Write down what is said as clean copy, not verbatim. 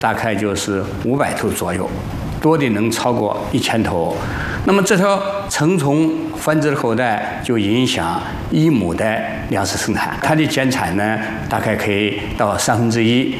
大概就是500头左右，多的能超过1000头。那么这条成虫繁殖的后代就影响1亩的粮食生产，它的减产呢大概可以到1/3。